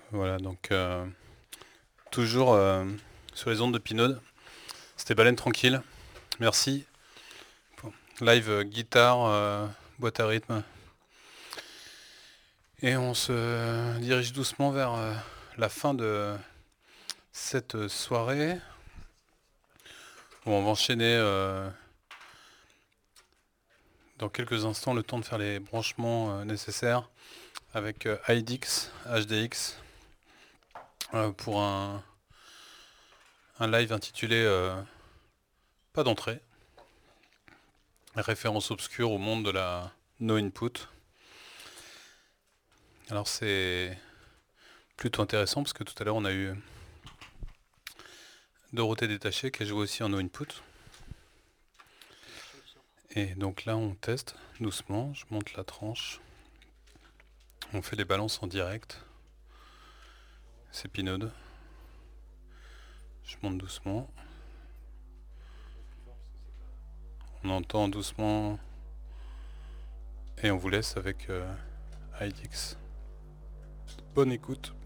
Voilà, donc toujours sur les ondes de Pinode. C'était Baleine Tranquille. Merci. Live guitare, boîte à rythme. Et on se dirige doucement vers la fin de cette soirée. Bon, on va enchaîner dans quelques instants le temps de faire les branchements nécessaires avec IDX, HDX pour un live intitulé Pas d'entrée. Référence obscure au monde de la no input. Alors c'est plutôt intéressant parce que tout à l'heure on a eu Dorothée Détaché qui a joué aussi en no input. Et donc là on teste doucement, je monte la tranche. On fait les balances en direct. C'est Pinode. Je monte doucement. On entend doucement. Et on vous laisse avec IDX. Bonne écoute.